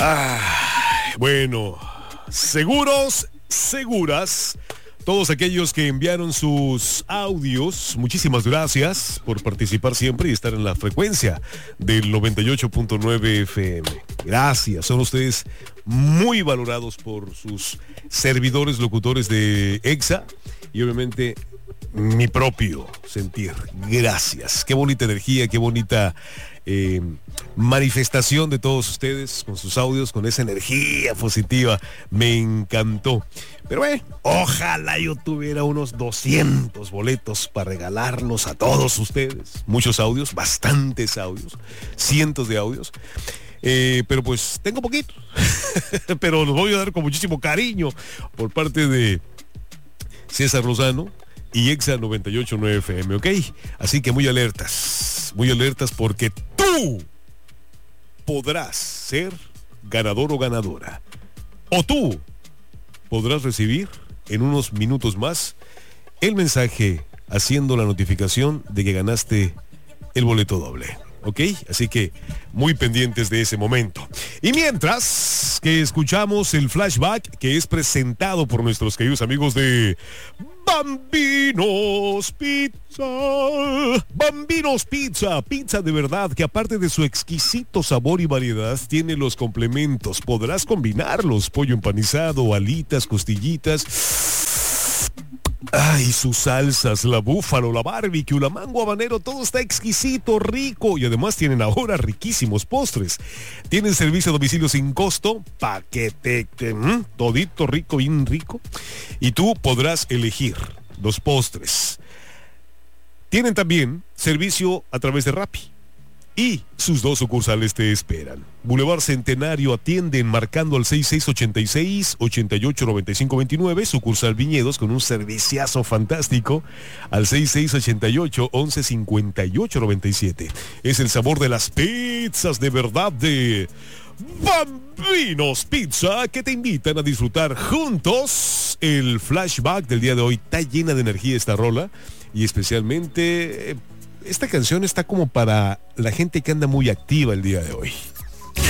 Bueno, seguros, seguras, todos aquellos que enviaron sus audios, muchísimas gracias por participar siempre y estar en la frecuencia del 98.9 FM. Gracias, son ustedes muy valorados por sus servidores locutores de EXA y obviamente mi propio sentir. Gracias, qué bonita energía, qué bonita manifestación de todos ustedes con sus audios, con esa energía positiva. Me encantó. Pero ojalá yo tuviera unos 200 boletos para regalarlos a todos ustedes. Muchos audios, bastantes audios, cientos de audios. Pero pues tengo poquito. Pero los voy a dar con muchísimo cariño por parte de César Lozano y EXA 98.9 FM, ¿ok? Así que muy alertas porque tú podrás ser ganador o ganadora. O tú podrás recibir en unos minutos más el mensaje haciendo la notificación de que ganaste el boleto doble. ¿Ok? Así que muy pendientes de ese momento. Y mientras que escuchamos el flashback que es presentado por nuestros queridos amigos de Bambinos Pizza. Bambinos Pizza, pizza de verdad que aparte de su exquisito sabor y variedad tiene los complementos. Podrás combinarlos, pollo empanizado, alitas, costillitas. Ay, sus salsas, la búfalo, la barbecue, la mango habanero, todo está exquisito, rico y además tienen ahora riquísimos postres. Tienen servicio a domicilio sin costo, paquete, todito rico, bien rico. Y tú podrás elegir los postres. Tienen también servicio a través de Rappi. Y sus dos sucursales te esperan. Boulevard Centenario atienden marcando al 6686-889529, sucursal Viñedos con un serviciazo fantástico al 6688-115897. Es el sabor de las pizzas de verdad de Bambinos Pizza que te invitan a disfrutar juntos el flashback del día de hoy. Está llena de energía esta rola y especialmente esta canción está como para la gente que anda muy activa el día de hoy.